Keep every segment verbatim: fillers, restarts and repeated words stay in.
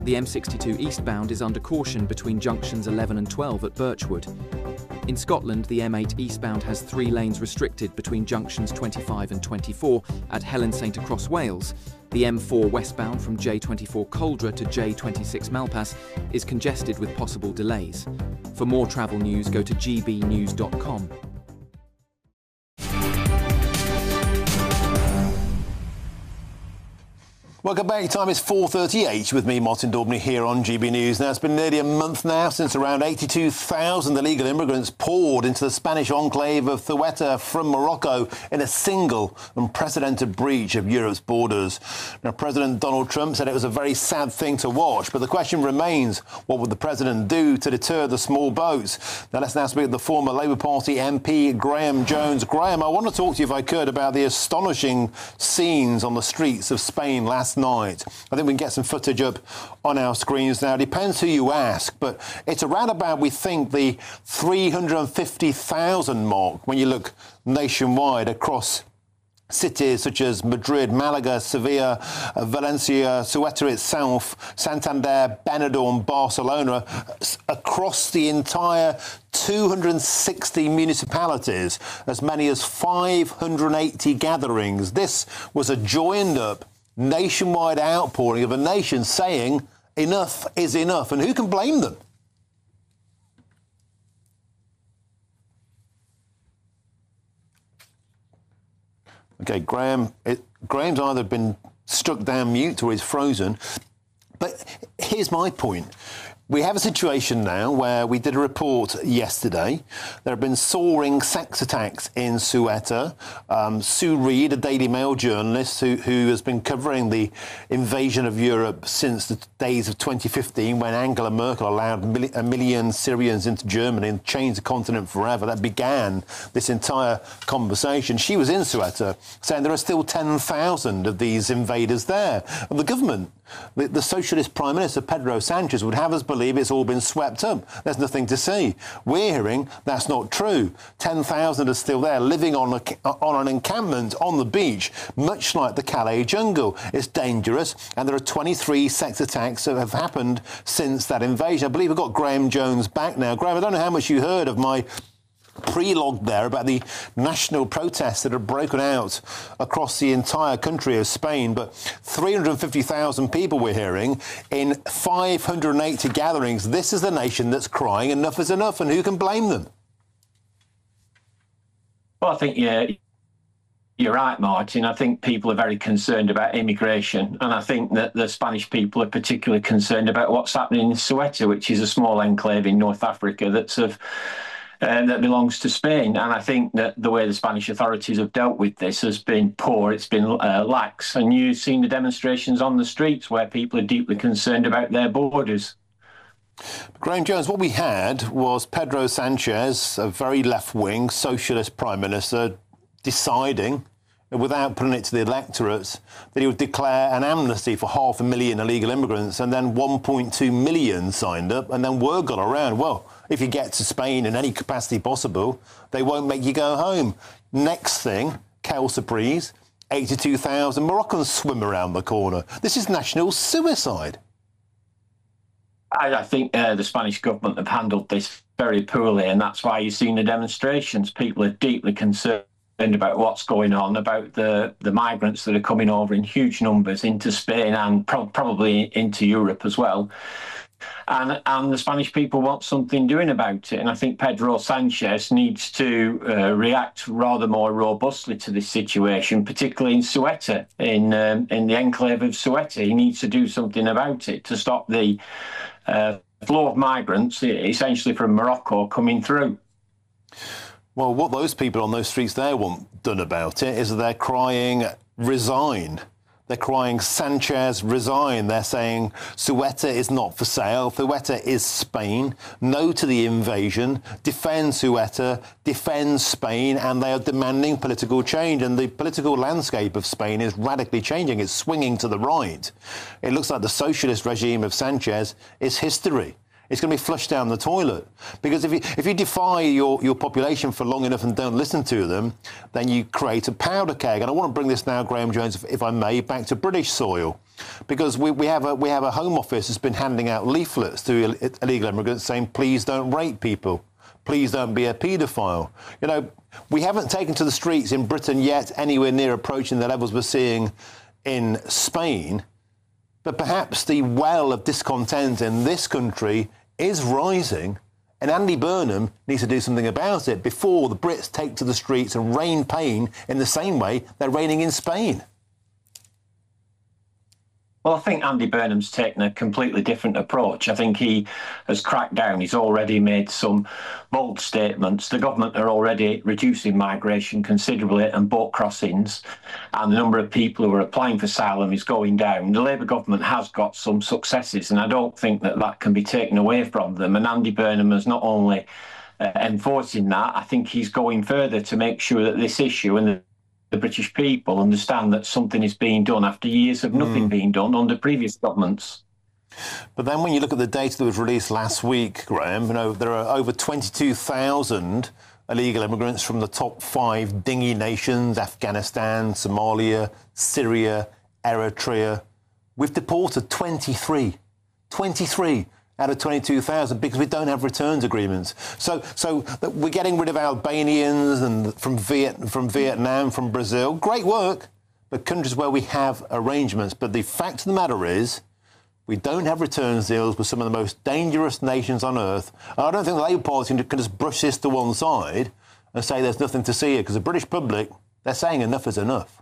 The M sixty-two eastbound is under caution between junctions eleven and twelve at Birchwood. In Scotland, the M eight eastbound has three lanes restricted between junctions twenty-five and twenty-four at Helen Saint Across Wales. The M four westbound from J twenty-four Coldra to J twenty-six Malpas is congested with possible delays. For more travel news, go to g b news dot com. Welcome back. Time is four thirty-eight with me, Martin Daubney, here on G B News. Now, it's been nearly a month now since around eighty-two thousand illegal immigrants poured into the Spanish enclave of Ceuta from Morocco in a single unprecedented breach of Europe's borders. Now, President Donald Trump said it was a very sad thing to watch, but the question remains, what would the president do to deter the small boats? Now, let's now speak to the former Labour Party M P, Graham Jones. Graham, I want to talk to you, if I could, about the astonishing scenes on the streets of Spain last night. I think we can get some footage up on our screens now. Depends who you ask, but it's around about, we think, the three hundred fifty thousand mark when you look nationwide across cities such as Madrid, Malaga, Sevilla, uh, Valencia, Ceuta itself, Santander, Benidorm, Barcelona, across the entire two hundred sixty municipalities, as many as five hundred eighty gatherings. This was a joined-up nationwide outpouring of a nation saying enough is enough. And who can blame them? OK, Graham, it, Graham's either been struck down mute or he's frozen. But here's my point. We have a situation now where we did a report yesterday. There have been soaring sex attacks in Ceuta. Um, Sue Reed, a Daily Mail journalist who, who has been covering the invasion of Europe since the days of twenty fifteen, when Angela Merkel allowed mil- a million Syrians into Germany and changed the continent forever. That began this entire conversation. She was in Ceuta saying there are still ten thousand of these invaders there. And the government, the, the socialist Prime Minister Pedro Sanchez, would have us believe it's all been swept up. There's nothing to see. We're hearing that's not true. ten thousand are still there, living on, a, on an encampment on the beach, much like the Calais jungle. It's dangerous, and there are twenty-three sex attacks that have happened since that invasion. I believe we've got Graham Jones back now. Graham, I don't know how much you heard of my pre-log there about the national protests that have broken out across the entire country of Spain, but three hundred fifty thousand people we're hearing in five hundred eighty gatherings. This is the nation that's crying enough is enough, and who can blame them? Well, I think, yeah, you're right, Martin. I think people are very concerned about immigration, and I think that the Spanish people are particularly concerned about what's happening in Ceuta, which is a small enclave in North Africa that's of Uh, that belongs to Spain. And I think that the way the Spanish authorities have dealt with this has been poor, it's been uh, lax. And you've seen the demonstrations on the streets where people are deeply concerned about their borders. Graham Jones, what we had was Pedro Sanchez, a very left-wing socialist prime minister, deciding, without putting it to the electorate, that he would declare an amnesty for half a million illegal immigrants, and then one point two million signed up, and then word got around, well, if you get to Spain in any capacity possible, they won't make you go home. Next thing, quelle surprise, eighty-two thousand Moroccans swim around the corner. This is national suicide. I, I think uh, the Spanish government have handled this very poorly, and that's why you've seen the demonstrations. People are deeply concerned about what's going on, about the, the migrants that are coming over in huge numbers into Spain and pro- probably into Europe as well. And, and the Spanish people want something doing about it. And I think Pedro Sanchez needs to uh, react rather more robustly to this situation, particularly in Ceuta, in, um, in the enclave of Ceuta. He needs to do something about it to stop the uh, flow of migrants, essentially from Morocco, coming through. Well, what those people on those streets there want done about it is that they're crying, resign. They're crying, Sanchez, resign. They're saying Ceuta is not for sale. Ceuta is Spain. No to the invasion. Defend Ceuta. Defend Spain. And they are demanding political change. And the political landscape of Spain is radically changing. It's swinging to the right. It looks like the socialist regime of Sanchez is history. It's going to be flushed down the toilet. Because if you, if you defy your, your population for long enough and don't listen to them, then you create a powder keg. And I want to bring this now, Graham Jones, if, if I may, back to British soil. Because we, we, have a, we have a Home Office that's been handing out leaflets to Ill illegal immigrants saying, please don't rape people. Please don't be a paedophile. You know, we haven't taken to the streets in Britain yet anywhere near approaching the levels we're seeing in Spain. But perhaps the well of discontent in this country is rising, and Andy Burnham needs to do something about it before the Brits take to the streets and rain pain in the same way they're raining in Spain. Well, I think Andy Burnham's taken a completely different approach. I think he has cracked down. He's already made some bold statements. The government are already reducing migration considerably and boat crossings, and the number of people who are applying for asylum is going down. The Labour government has got some successes, and I don't think that that can be taken away from them. And Andy Burnham is not only uh, enforcing that, I think he's going further to make sure that this issue and the the British people understand that something is being done after years of nothing mm. being done under previous governments. But then when you look at the data that was released last week, Graham, you know, there are over twenty-two thousand illegal immigrants from the top five dingy nations, Afghanistan, Somalia, Syria, Eritrea. We've deported twenty-three. twenty-three out of twenty-two thousand because we don't have returns agreements. So, so we're getting rid of Albanians and from, Viet, from Vietnam, from Brazil. Great work, but countries where we have arrangements. But the fact of the matter is we don't have returns deals with some of the most dangerous nations on earth. And I don't think the Labour Party can just brush this to one side and say there's nothing to see here, because the British public, they're saying enough is enough.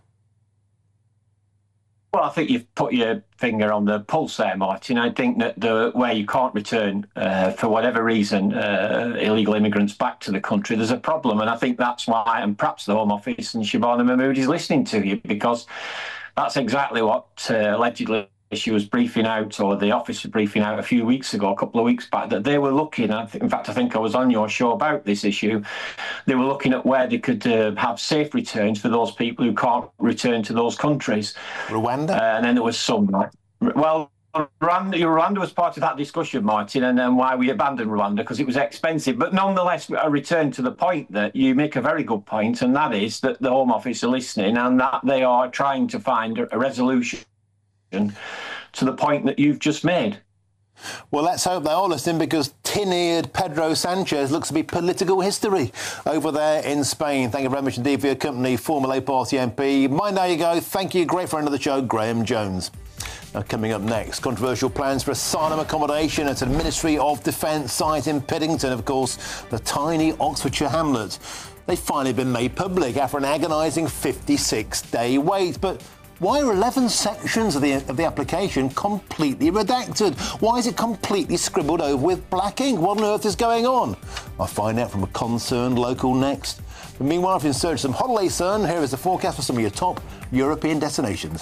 Well, I think you've put your finger on the pulse there, Martin. I think that the where you can't return, uh, for whatever reason, uh, illegal immigrants back to the country, there's a problem. And I think that's why, and perhaps the Home Office and Shabana Mahmood is listening to you, because that's exactly what uh, allegedly she was briefing out, or the office was briefing out a few weeks ago, a couple of weeks back, that they were looking at, in fact, I think I was on your show about this issue, they were looking at where they could uh, have safe returns for those people who can't return to those countries. Rwanda? Uh, and then there was some, well, Rwanda, Rwanda was part of that discussion, Martin, and then why we abandoned Rwanda, because it was expensive. But nonetheless, I return to the point that you make a very good point, and that is that the Home Office are listening and that they are trying to find a resolution to the point that you've just made. Well, let's hope they are listening, because tin-eared Pedro Sanchez looks to be political history over there in Spain. Thank you very much indeed for your company, former Labour Party M P. Mind How You Go. Thank you. Great friend of the show, Graham Jones. Now, coming up next, controversial plans for asylum accommodation at a Ministry of Defence site in Piddington, of course, the tiny Oxfordshire hamlet. They've finally been made public after an agonising fifty-six day wait. But why are eleven sections of the, of the application completely redacted? Why is it completely scribbled over with black ink? What on earth is going on? I'll find out from a concerned local next. But meanwhile, if you're in search of some holiday sun, here is the forecast for some of your top European destinations.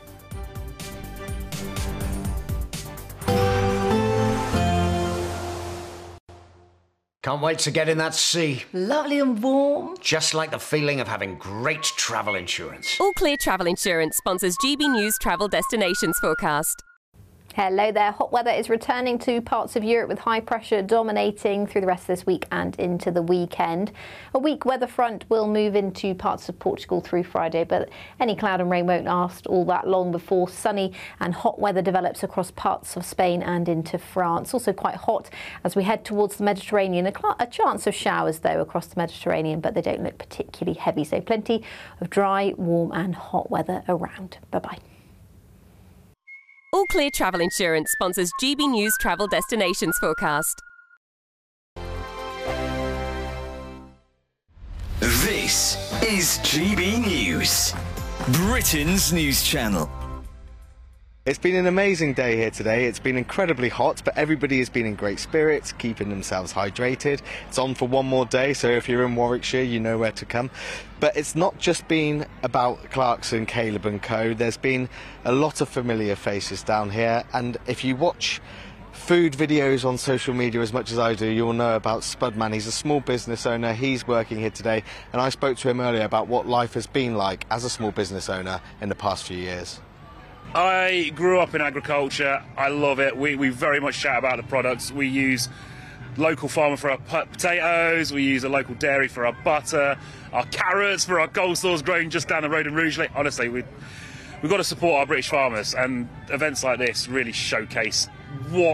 Can't wait to get in that sea. Lovely and warm. Just like the feeling of having great travel insurance. All Clear Travel Insurance sponsors G B News Travel Destinations Forecast. Hello there. Hot weather is returning to parts of Europe, with high pressure dominating through the rest of this week and into the weekend. A weak weather front will move into parts of Portugal through Friday, but any cloud and rain won't last all that long before sunny and hot weather develops across parts of Spain and into France. Also quite hot as we head towards the Mediterranean. A, a chance of showers, though, across the Mediterranean, but they don't look particularly heavy. So plenty of dry, warm and hot weather around. Bye-bye. All Clear Travel Insurance sponsors G B News Travel Destinations Forecast. This is G B News, Britain's news channel. It's been an amazing day here today. It's been incredibly hot, but everybody has been in great spirits, keeping themselves hydrated. It's on for one more day, so if you're in Warwickshire, you know where to come. But it's not just been about Clarkson, Caleb and co. There's been a lot of familiar faces down here, and if you watch food videos on social media as much as I do, you'll know about Spudman. He's a small business owner. He's working here today, and I spoke to him earlier about what life has been like as a small business owner in the past few years. I grew up in agriculture. I love it. We, we very much chat about the products. We use local farmer for our potatoes. We use a local dairy for our butter. Our carrots for our coleslaws grown just down the road in Rugeley. Honestly, we we've got to support our British farmers, and events like this really showcase what